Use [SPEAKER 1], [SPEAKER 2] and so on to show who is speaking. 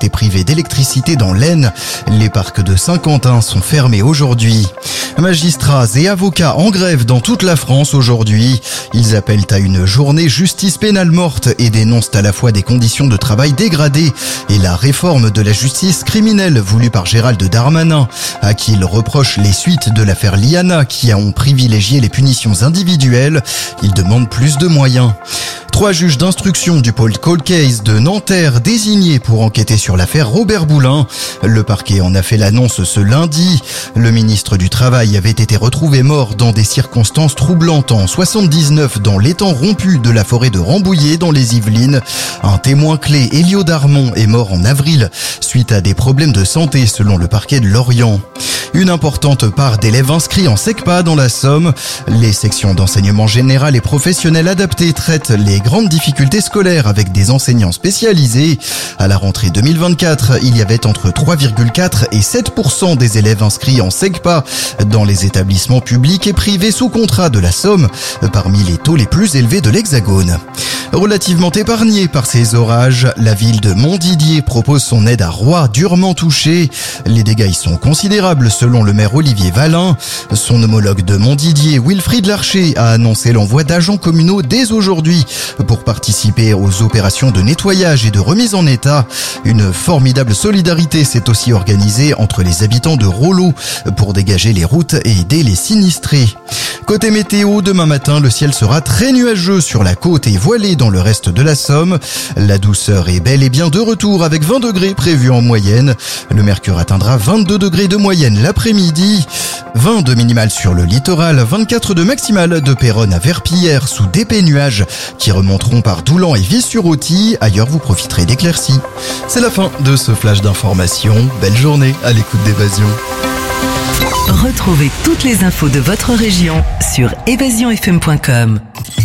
[SPEAKER 1] été privés d'électricité dans l'Aisne. Les parcs de Saint-Quentin sont fermés aujourd'hui. Magistrats et avocats en grève dans toute la France aujourd'hui. Ils appellent à une journée justice pénale morte et dénoncent à la fois des conditions de travail dégradées et la réforme de la justice criminelle voulue par Gérald Darmanin, à qui ils reprochent les suites de l'affaire Liana qui ont privilégié les punitions individuelles. Ils demandent plus de moyens. 3 juges d'instruction du pôle Cold Case de Nanterre désignés pour enquêter sur l'affaire Robert Boulin. Le parquet en a fait l'annonce ce lundi. Le ministre du Travail avait été retrouvé mort dans des circonstances troublantes en 79 dans l'étang rompu de la forêt de Rambouillet dans les Yvelines. Un témoin clé, Elio Darmon, est mort en avril suite à des problèmes de santé selon le parquet de Lorient. Une importante part d'élèves inscrits en SECPA dans la Somme. Les sections d'enseignement général et professionnel adapté traitent les grandes difficultés scolaires avec des enseignants spécialisés. À la rentrée 2024, il y avait entre 3,4 et 7% des élèves inscrits en SECPA dans les établissements publics et privés sous contrat de la Somme, parmi les taux les plus élevés de l'Hexagone. Relativement épargnée par ces orages, la ville de Montdidier propose son aide à Roy, durement touché. Les dégâts y sont considérables selon le maire Olivier Valin. Son homologue de Montdidier, Wilfried Larcher, a annoncé l'envoi d'agents communaux dès aujourd'hui pour participer aux opérations de nettoyage et de remise en état. Une formidable solidarité s'est aussi organisée entre les habitants de Rollo pour dégager les routes et aider les sinistrés. Côté météo, demain matin, le ciel sera très nuageux sur la côte et voilé dans le reste de la Somme. La douceur est bel et bien de retour avec 20 degrés prévus en moyenne. Le mercure atteindra 22 degrés de moyenne l'après-midi. 20 de minimal sur le littoral, 24 de maximal de Péronne à Verpillière sous d'épais nuages qui remonteront par Doulan et Vis-sur-Authie. Ailleurs, vous profiterez d'éclaircies. C'est la fin de ce flash d'information. Belle journée à l'écoute d'Évasion.
[SPEAKER 2] Retrouvez toutes les infos de votre région sur évasionfm.com.